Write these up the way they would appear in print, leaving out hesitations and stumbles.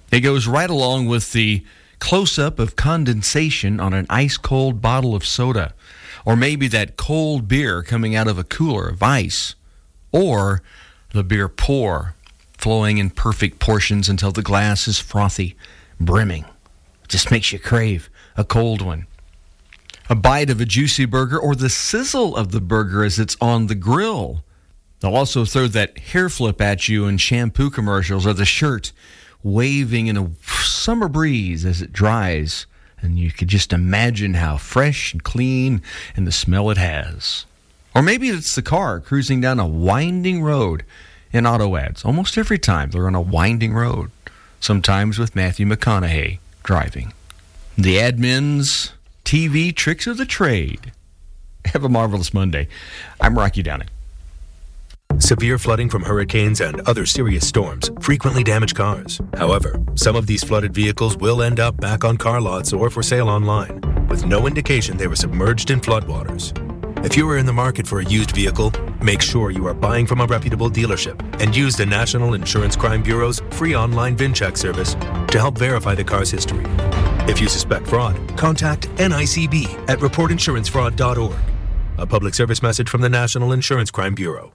It goes right along with the close-up of condensation on an ice-cold bottle of soda, or maybe that cold beer coming out of a cooler of ice, or the beer pour, flowing in perfect portions until the glass is frothy, brimming. Just makes you crave a cold one. A bite of a juicy burger, or the sizzle of the burger as it's on the grill. They'll also throw that hair flip at you in shampoo commercials, or the shirt waving in a summer breeze as it dries, and you could just imagine how fresh and clean and the smell it has. Or maybe it's the car cruising down a winding road in auto ads. Almost every time they're on a winding road, sometimes with Matthew McConaughey driving. The admin's TV tricks of the trade. Have a marvelous Monday. I'm Rocky Downing. Severe flooding from hurricanes and other serious storms frequently damage cars. However, some of these flooded vehicles will end up back on car lots or for sale online, with no indication they were submerged in floodwaters. If you are in the market for a used vehicle, make sure you are buying from a reputable dealership and use the National Insurance Crime Bureau's free online VIN check service to help verify the car's history. If you suspect fraud, contact NICB at reportinsurancefraud.org. A public service message from the National Insurance Crime Bureau.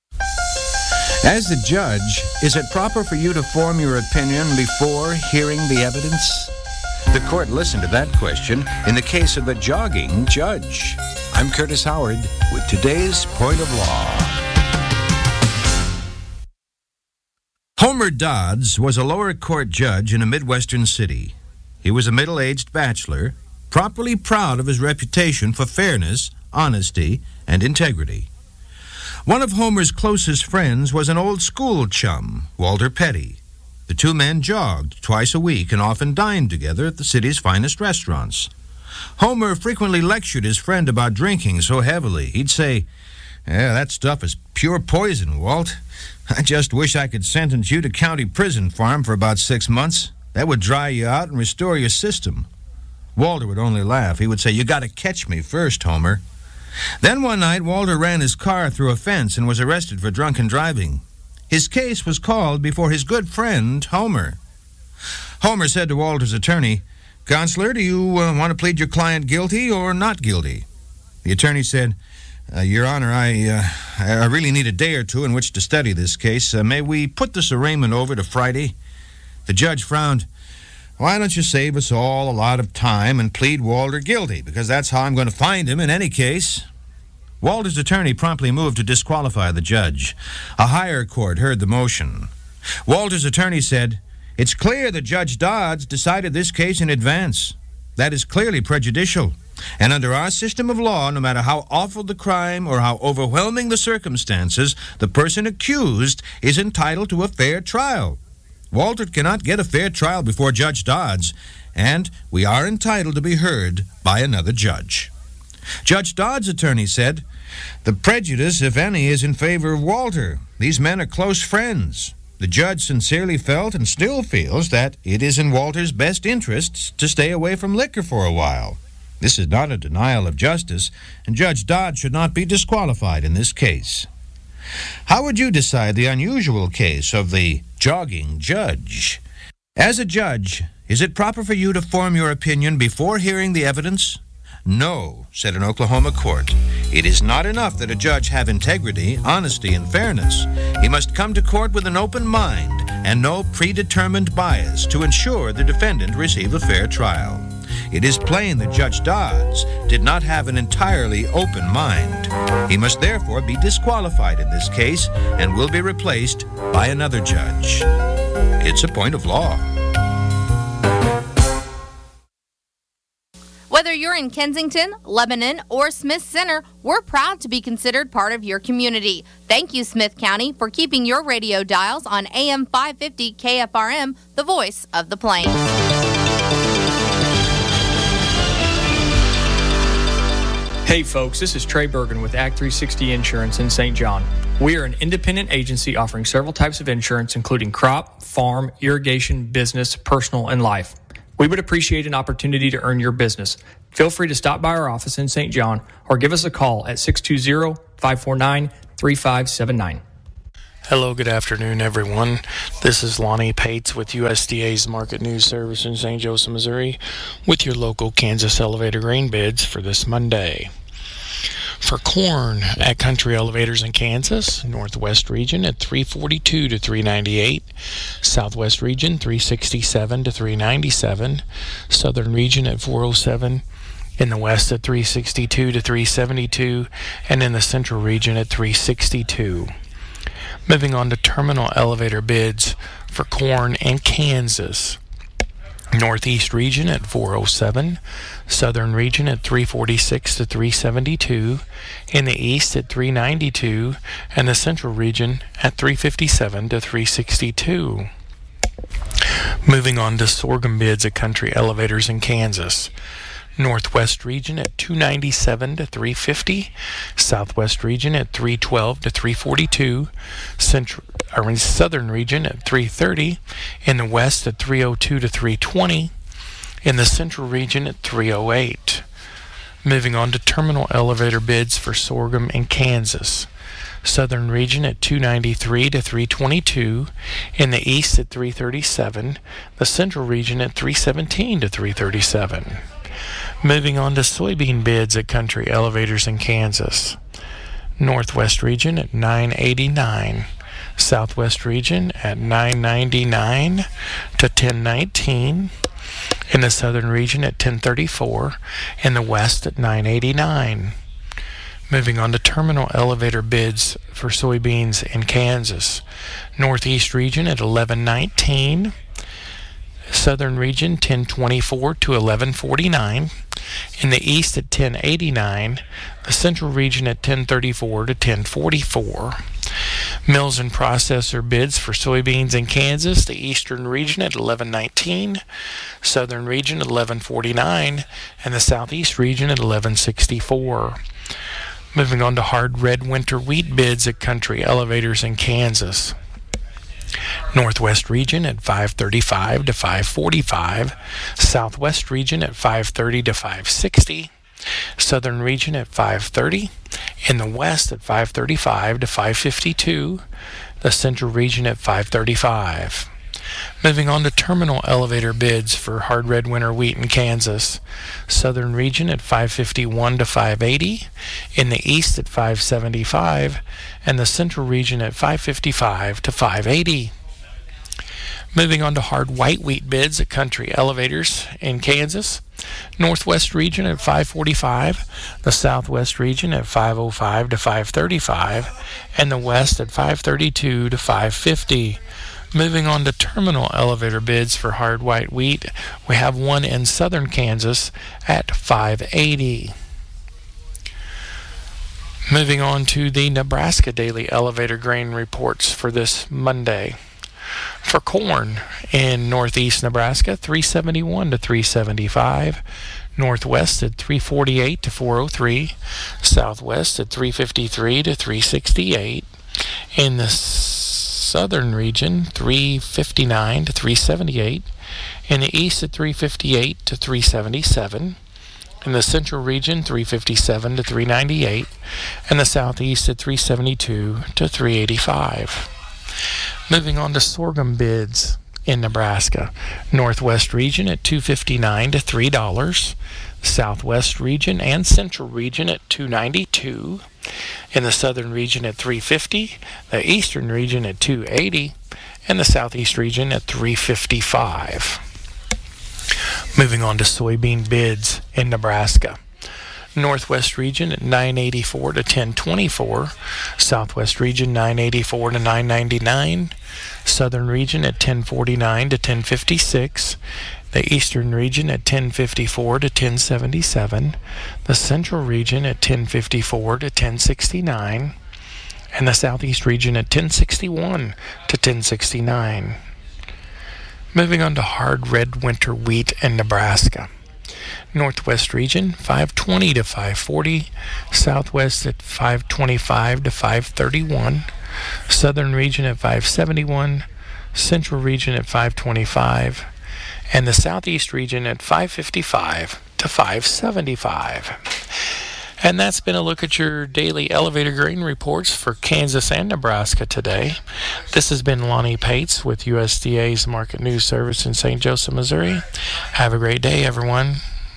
As a judge, is it proper for you to form your opinion before hearing the evidence? The court listened to that question in the case of the jogging judge. I'm Curtis Howard with today's Point of Law. Homer Dodds was a lower court judge in a Midwestern city. He was a middle-aged bachelor, properly proud of his reputation for fairness, honesty, and integrity. One of Homer's closest friends was an old school chum, Walter Petty. The two men jogged twice a week and often dined together at the city's finest restaurants. Homer frequently lectured his friend about drinking so heavily. He'd say, "Yeah, that stuff is pure poison, Walt. I just wish I could sentence you to county prison farm for about 6 months. That would dry you out and restore your system." Walter would only laugh. He would say, "You got to catch me first, Homer." Then one night, Walter ran his car through a fence and was arrested for drunken driving. His case was called before his good friend, Homer. Homer said to Walter's attorney, "Counselor, do you want to plead your client guilty or not guilty?" The attorney said, "Your Honor, I really need a day or two in which to study this case. May we put this arraignment over to Friday?" The judge frowned. "Why don't you save us all a lot of time and plead Walter guilty, because that's how I'm going to find him in any case." Walter's attorney promptly moved to disqualify the judge. A higher court heard the motion. Walter's attorney said, "It's clear that Judge Dodds decided this case in advance. That is clearly prejudicial. And under our system of law, no matter how awful the crime or how overwhelming the circumstances, the person accused is entitled to a fair trial. Walter cannot get a fair trial before Judge Dodds, and we are entitled to be heard by another judge." Judge Dodds' attorney said, "The prejudice, if any, is in favor of Walter. These men are close friends. The judge sincerely felt and still feels that it is in Walter's best interests to stay away from liquor for a while. This is not a denial of justice, and Judge Dodds should not be disqualified in this case." How would you decide the unusual case of the jogging judge? As a judge, is it proper for you to form your opinion before hearing the evidence? No, said an Oklahoma court. It is not enough that a judge have integrity, honesty, and fairness. He must come to court with an open mind and no predetermined bias to ensure the defendant receive a fair trial. It is plain that Judge Dodds did not have an entirely open mind. He must therefore be disqualified in this case and will be replaced by another judge. It's a point of law. Whether you're in Kensington, Lebanon, or Smith Center, we're proud to be considered part of your community. Thank you, Smith County, for keeping your radio dials on AM 550 KFRM, the voice of the Plains. Hey folks, this is Trey Bergen with Act 360 Insurance in St. John. We are an independent agency offering several types of insurance, including crop, farm, irrigation, business, personal, and life. We would appreciate an opportunity to earn your business. Feel free to stop by our office in St. John or give us a call at 620-549-3579. Hello, good afternoon, everyone. This is Lonnie Pates with USDA's Market News Service in St. Joseph, Missouri, with your local Kansas elevator grain bids for this Monday. For corn at Country Elevators in Kansas, Northwest region at $342 to $398, Southwest region $367 to $397, Southern region at $407, in the West at $362 to $372, and in the Central region at $362. Moving on to terminal elevator bids for corn in Kansas. Northeast region at $407, Southern region at $346 to $372, in the East at $392, and the Central region at $357 to $362. Moving on to sorghum bids at Country Elevators in Kansas. Northwest region at $297 to $350, Southwest region at $312 to $342, Southern region at $330, in the West at $302 to $320, in the Central region at $308. Moving on to terminal elevator bids for sorghum in Kansas. Southern region at $293 to $322, in the East at $337, the Central region at $317 to $337. Moving on to soybean bids at Country Elevators in Kansas. Northwest region at $989, Southwest region at $999 to $1019, in the Southern region at $1034, in the West at $989. Moving on to terminal elevator bids for soybeans in Kansas. Northeast region at $1119, Southern region $1024 to $1149, in the East at $1089, the Central region at $1034 to $1044. Mills and processor bids for soybeans in Kansas, the Eastern region at $1119, Southern region at $1149, and the Southeast region at $1164. Moving on to hard red winter wheat bids at Country Elevators in Kansas. Northwest region at $535 to $545, Southwest region at $530 to $560, Southern region at $530, in the West at $535 to $552, the Central region at $535. Moving on to terminal elevator bids for hard red winter wheat in Kansas. Southern region at $551 to $580, in the East at $575, and the Central region at $555 to $580. Moving on to hard white wheat bids at Country Elevators in Kansas. Northwest region at $545, the Southwest region at $505 to $535, and the West at $532 to $550. Moving on to terminal elevator bids for hard white wheat, we have one in southern Kansas at $580. Moving on to the Nebraska Daily Elevator Grain Reports for this Monday. For corn in northeast Nebraska, $371 to $375, Northwest at $348 to $403, Southwest at $353 to $368, in the Southern region $359 to $378, in the East at $358 to $377, in the Central region $357 to $398, and the Southeast at $372 to $385. Moving on to sorghum bids in Nebraska. Northwest region at $259 to $3, Southwest region and Central region at $292, in the Southern region at $350, the Eastern region at $280, and the Southeast region at $355. Moving on to soybean bids in Nebraska. Northwest region at $984 to $1024, Southwest region $984 to $999, Southern region at $1049 to $1056, the Eastern region at $1054 to $1077, the Central region at $1054 to $1069, and the Southeast region at $1061 to $1069. Moving on to hard red winter wheat in Nebraska. Northwest region $520 to $540, Southwest at $525 to $531, Southern region at $571, Central region at $525, and the Southeast region at $555 to $575. And that's been a look at your daily elevator grain reports for Kansas and Nebraska today. This has been Lonnie Pates with USDA's Market News Service in St. Joseph, Missouri. Have a great day, everyone.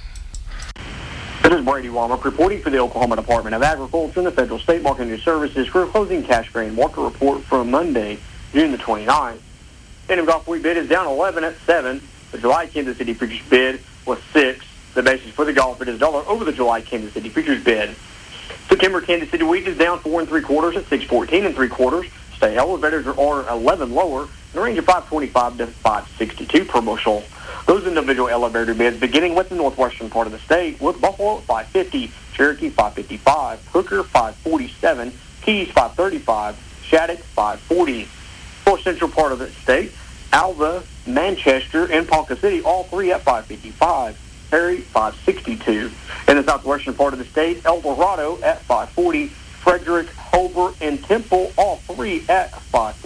This is Brady Womack reporting for the Oklahoma Department of Agriculture and the Federal State Market News Services for a closing cash grain market report from Monday, June the 29th. Indian Gulf wheat bid is down 11 at 7. The July Kansas City futures bid was 6. The basis for the Gulf bid is $1 over the July Kansas City futures bid. September Kansas City wheat is down 4 3/4 at 6.14 3/4. State elevators are 11 lower in the range of 5.25 to 5.62 per bushel. Those individual elevator bids beginning with the northwestern part of the state with Buffalo at 550, Cherokee 555, Hooker 547, Keys 535, Shattuck 540. For central part of the state, Alva, Manchester, and Ponca City, all three at 555. Perry, 562. In the southwestern part of the state, El Dorado at 540. Frederick, Hobart, and Temple, all three at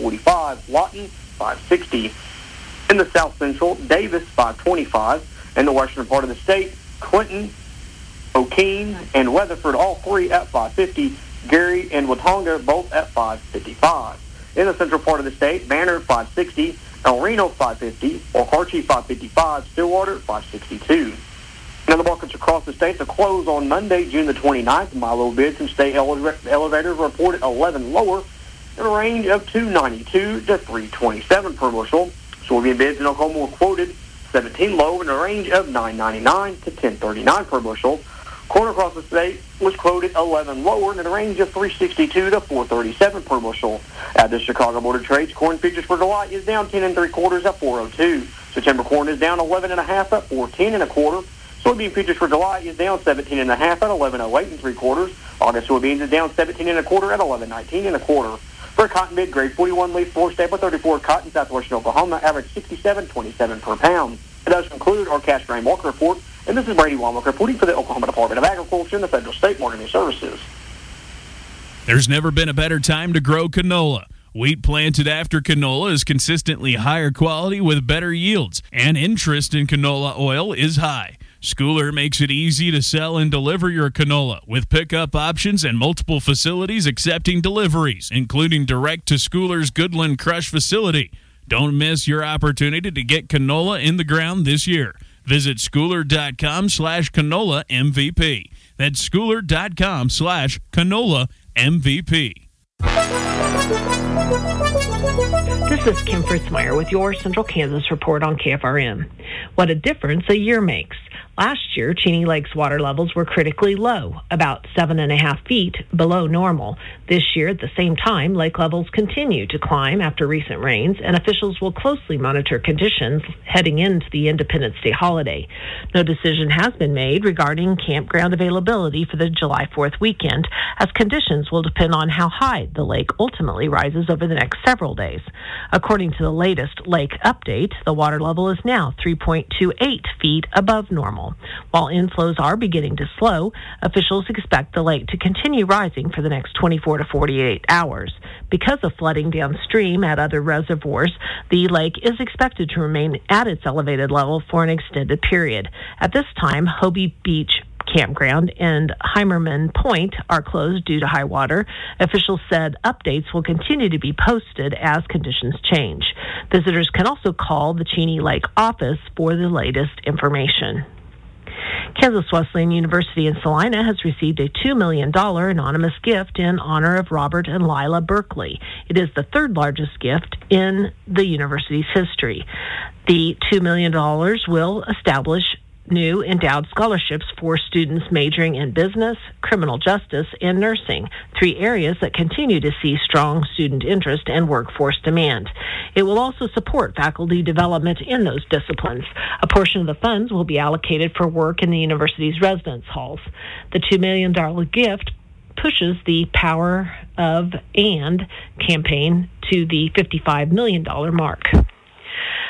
545. Lawton, 560. In the south central, Davis, 525. In the western part of the state, Clinton, O'Keene, and Weatherford, all three at 550. Gary and Watonga, both at 555. In the central part of the state, Banner 560, El Reno 550, Okarche 555, Stillwater 562. Now the markets across the state to close on Monday, June the 29th. Milo bids and state elevators reported 11 lower in a range of 292 to 327 per bushel. Soybean bids in Oklahoma were quoted 17 low in a range of 999 to 1039 per bushel. Corn across the state was quoted 11 lower in a range of 362 to 437 per bushel. At the Chicago Board of Trade, corn futures for July is down 10 3/4 at 402. September corn is down 11.5 at 410 1/4. Soybean futures for July is down 17.5 at 11.08 3/4. August soybeans is down 17 1/4 at 11.19 1/4. For cotton bid, grade 41 leaf 4 staple 34 cotton, southwestern Oklahoma, average 67.27 per pound. It does conclude our cash grain market report. And this is Brady Womack reporting for the Oklahoma Department of Agriculture and the Federal State Market News Services. There's never been a better time to grow canola. Wheat planted after canola is consistently higher quality with better yields, and interest in canola oil is high. Schooler makes it easy to sell and deliver your canola with pickup options and multiple facilities accepting deliveries, including direct to Schooler's Goodland Crush facility. Don't miss your opportunity to get canola in the ground this year. Visit schooler.com/canola MVP. That's schooler.com/canola MVP. This is Kim Fritzmeyer with your Central Kansas report on KFRM. What a difference a year makes. Last year, Cheney Lake's water levels were critically low, about 7.5 feet below normal. This year, at the same time, lake levels continue to climb after recent rains, and officials will closely monitor conditions heading into the Independence Day holiday. No decision has been made regarding campground availability for the July 4th weekend, as conditions will depend on how high the lake ultimately rises over the next several days. According to the latest lake update, the water level is now 3.28 feet above normal. While inflows are beginning to slow, officials expect the lake to continue rising for the next 24 to 48 hours. Because of flooding downstream at other reservoirs, the lake is expected to remain at its elevated level for an extended period. At this time, Hobie Beach Campground and Heimerman Point are closed due to high water. Officials said updates will continue to be posted as conditions change. Visitors can also call the Cheney Lake office for the latest information. Kansas Wesleyan University in Salina has received a $2 million anonymous gift in honor of Robert and Lila Berkeley. It is the third largest gift in the university's history. The $2 million will establish new endowed scholarships for students majoring in business, criminal justice, and nursing, 3 areas that continue to see strong student interest and workforce demand. It will also support faculty development in those disciplines. A portion of the funds will be allocated for work in the university's residence halls. The $2 million gift pushes the Power of And campaign to the $55 million mark.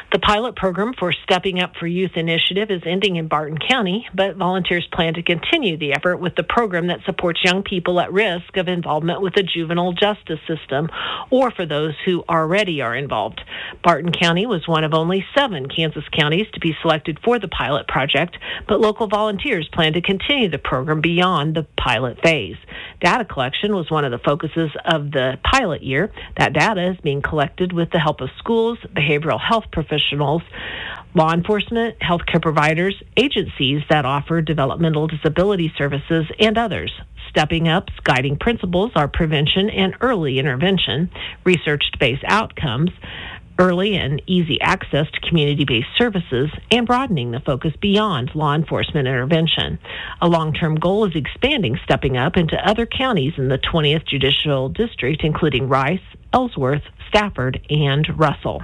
The pilot program for Stepping Up for Youth initiative is ending in Barton County, but volunteers plan to continue the effort with the program that supports young people at risk of involvement with the juvenile justice system or for those who already are involved. Barton County was one of only 7 Kansas counties to be selected for the pilot project, but local volunteers plan to continue the program beyond the pilot phase. Data collection was one of the focuses of the pilot year. That data is being collected with the help of schools, behavioral health professionals, law enforcement, healthcare providers, agencies that offer developmental disability services, and others. Stepping Up's guiding principles are prevention and early intervention, research-based outcomes, early and easy access to community-based services, and broadening the focus beyond law enforcement intervention. A long-term goal is expanding Stepping Up into other counties in the 20th Judicial District, including Rice, Ellsworth, Stafford, and Russell.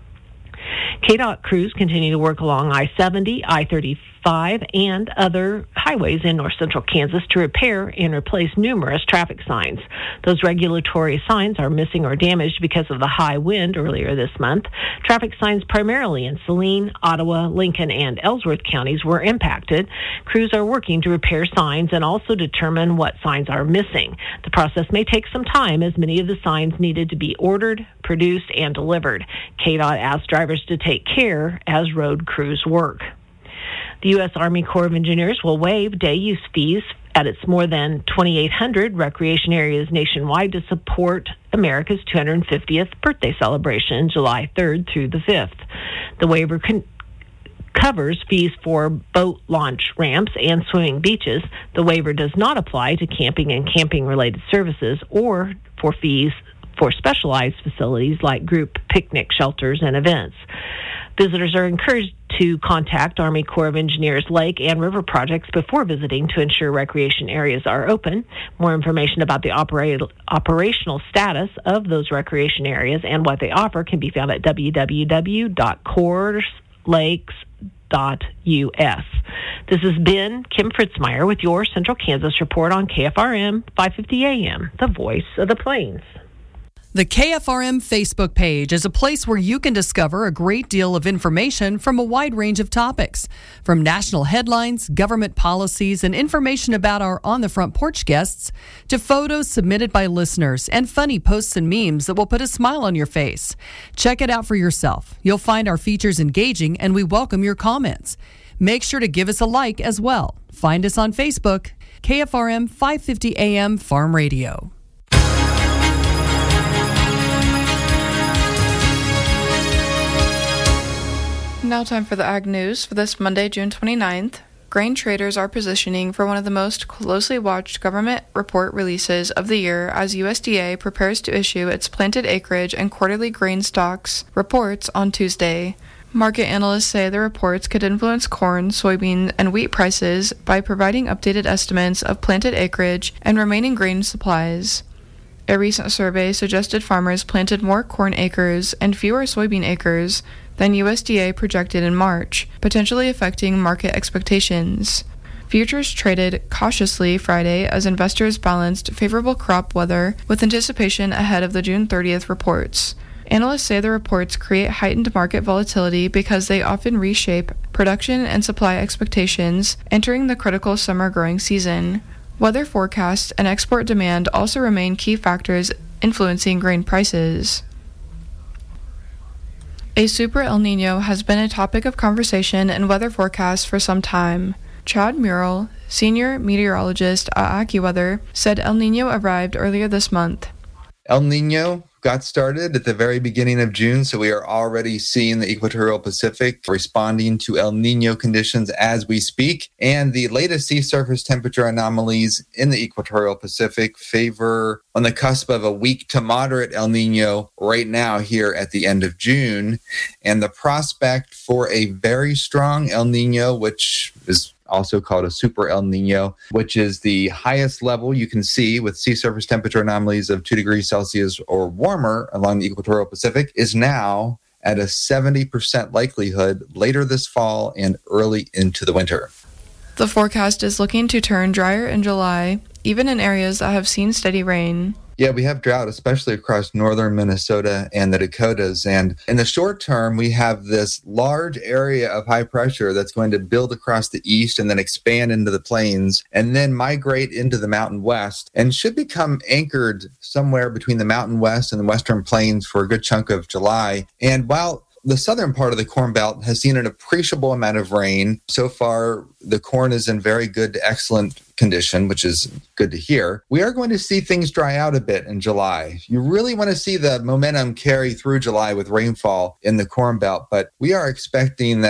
KDOT crews continue to work along I-70, I-35, and other highways in north central Kansas to repair and replace numerous traffic signs. Those regulatory signs are missing or damaged because of the high wind earlier this month. Traffic signs primarily in Saline, Ottawa, Lincoln, and Ellsworth counties were impacted. Crews are working to repair signs and also determine what signs are missing. The process may take some time as many of the signs needed to be ordered, produced, and delivered. KDOT asked drivers to take care as road crews work. The U.S. Army Corps of Engineers will waive day use fees at its more than 2,800 recreation areas nationwide to support America's 250th birthday celebration, July 3rd through the 5th. The waiver covers fees for boat launch ramps and swimming beaches. The waiver does not apply to camping and camping-related services or for fees for specialized facilities like group picnic shelters and events. Visitors are encouraged to contact Army Corps of Engineers lake and river projects before visiting to ensure recreation areas are open. More information about the operational status of those recreation areas and what they offer can be found at www.corslakes.us. This has been Kim Fritzmeyer with your Central Kansas Report on KFRM 550 AM, the voice of the Plains. The KFRM Facebook page is a place where you can discover a great deal of information from a wide range of topics, from national headlines, government policies, and information about our On the Front Porch guests, to photos submitted by listeners and funny posts and memes that will put a smile on your face. Check it out for yourself. You'll find our features engaging, and we welcome your comments. Make sure to give us a like as well. Find us on Facebook, KFRM 550 AM Farm Radio. Now time for the Ag News for this Monday, June 29th. Grain traders are positioning for one of the most closely watched government report releases of the year as USDA prepares to issue its planted acreage and quarterly grain stocks reports on Tuesday. Market analysts say the reports could influence corn, soybean, and wheat prices by providing updated estimates of planted acreage and remaining grain supplies. A recent survey suggested farmers planted more corn acres and fewer soybean acres than USDA projected in March, potentially affecting market expectations. Futures traded cautiously Friday as investors balanced favorable crop weather with anticipation ahead of the June 30th reports. Analysts say the reports create heightened market volatility because they often reshape production and supply expectations entering the critical summer growing season. Weather forecasts and export demand also remain key factors influencing grain prices. A super El Niño has been a topic of conversation and weather forecasts for some time. Chad Murrell, senior meteorologist at AccuWeather, said El Niño arrived earlier this month. El Niño got started at the very beginning of June, so we are already seeing the equatorial Pacific responding to El Niño conditions as we speak. And the latest sea surface temperature anomalies in the equatorial Pacific favor on the cusp of a weak to moderate El Niño right now here at the end of June. And the prospect for a very strong El Niño, which is also called a super El Niño, which is the highest level you can see with sea surface temperature anomalies of 2 degrees Celsius or warmer along the equatorial Pacific, is now at a 70% likelihood later this fall and early into the winter. The forecast is looking to turn drier in July, even in areas that have seen steady rain. Yeah, we have drought, especially across northern Minnesota and the Dakotas. And in the short term, we have this large area of high pressure that's going to build across the east and then expand into the plains and then migrate into the Mountain West and should become anchored somewhere between the Mountain West and the Western Plains for a good chunk of July. And while the southern part of the Corn Belt has seen an appreciable amount of rain. So far, the corn is in very good to excellent condition, which is good to hear. We are going to see things dry out a bit in July. You really want to see the momentum carry through July with rainfall in the Corn Belt, but we are expecting that